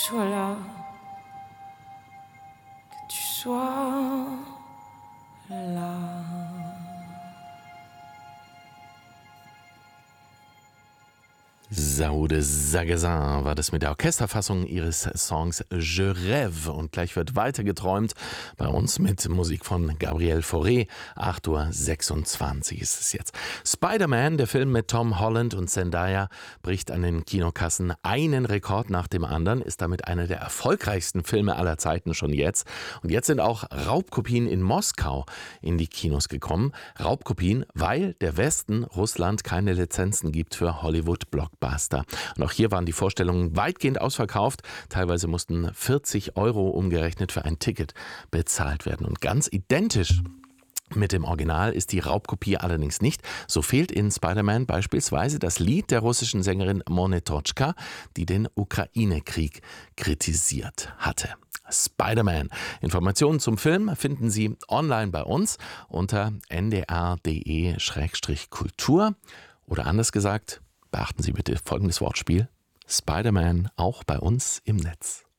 sois là, que tu sois là. Saude Sagazin war das mit der Orchesterfassung ihres Songs Je rêve. Und gleich wird weiter geträumt bei uns mit Musik von Gabriel Fauré. 8:26 Uhr ist es jetzt. Spider-Man, der Film mit Tom Holland und Zendaya, bricht an den Kinokassen einen Rekord nach dem anderen, ist damit einer der erfolgreichsten Filme aller Zeiten schon jetzt. Und jetzt sind auch Raubkopien in Moskau in die Kinos gekommen. Raubkopien, weil der Westen Russland keine Lizenzen gibt für Hollywood-Blockbuster. Und auch hier waren die Vorstellungen weitgehend ausverkauft. Teilweise mussten 40 € umgerechnet für ein Ticket bezahlt werden. Und ganz identisch mit dem Original ist die Raubkopie allerdings nicht. So fehlt in Spider-Man beispielsweise das Lied der russischen Sängerin Monetochka, die den Ukraine-Krieg kritisiert hatte. Spider-Man. Informationen zum Film finden Sie online bei uns unter ndr.de/kultur. Oder anders gesagt, beachten Sie bitte folgendes Wortspiel: Spider-Man auch bei uns im Netz.